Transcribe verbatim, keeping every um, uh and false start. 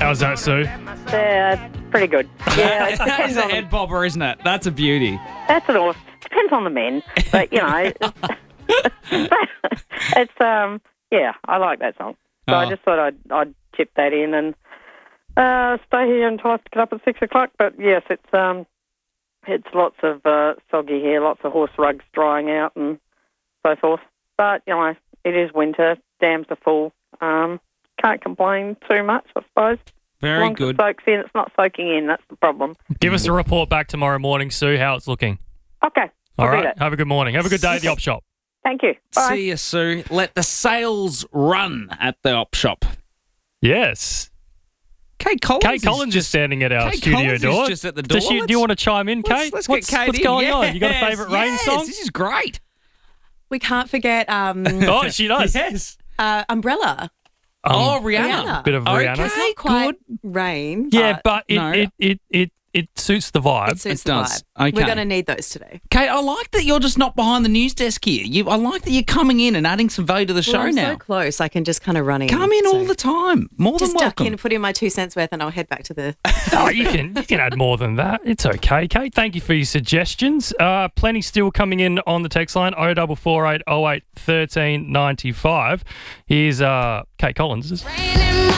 How's that, Sue? Yeah, pretty good. Yeah, it That's depends a on head bobber, isn't it? That's a beauty. that's an awesome. Depends on the men, but you know, it's um yeah, I like that song. So Oh. I just thought I'd I'd chip that in and uh, stay here until I have to get up at six o'clock. But yes, it's um it's lots of uh, soggy hair, lots of horse rugs drying out and so forth. But you know, it is winter. Dams are full. Um, can't complain too much, I suppose. Very as long good. As it soaks in. It's not soaking in. That's the problem. Give us a report back tomorrow morning, Sue, how it's looking. Okay. I'll All do right. that. Have a good morning. Have a good day at the op shop. Thank you. Bye. See you, Sue. Let the sales run at the op shop. Yes. Kate Collins. Kate Collins is, just, standing at our Kate studio Collins door. is just at the Does door. she, do you want to chime in, Let's- Kate? Let's, what's, get Kate what's in. going yes, on? You got a favourite rain yes, song? This is great. We can't forget um, Oh, she does. Yes. uh, Umbrella. Um, oh, Rihanna. Rihanna. Bit of Rihanna. Okay, It's not quite good. rain. Yeah, but it, no. it, it, it, it suits the vibe. It suits It the does. vibe. Okay. We're going to need those today. Kate, I like that you're just not behind the news desk here. You, I like that you're coming in and adding some value to the show Well, I'm now. so close. I can just kind of run in. Come in so all the time. More Just than duck welcome. in, put in my two cents worth, and I'll head back to the. Oh, you can you can add more than that. It's okay, Kate. Thank you for your suggestions. Uh, plenty still coming in on the text line oh double four eight oh eight thirteen ninety five. Here's uh, Kate Collins.